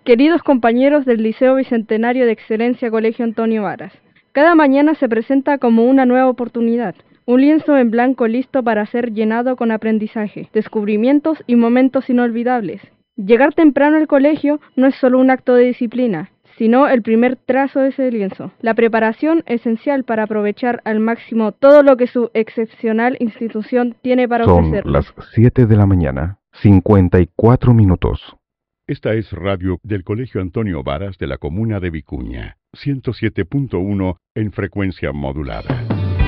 Queridos compañeros del Liceo Bicentenario de Excelencia Colegio Antonio Varas, cada mañana se presenta como una nueva oportunidad, un lienzo en blanco listo para ser llenado con aprendizaje, descubrimientos y momentos inolvidables. Llegar temprano al colegio no es solo un acto de disciplina, sino el primer trazo de ese lienzo. La preparación esencial para aprovechar al máximo todo lo que su excepcional institución tiene para ofrecernos. Son las 7 de la mañana, 54 minutos. Esta es radio del Colegio Antonio Varas de la comuna de Vicuña, 107.1 en frecuencia modulada.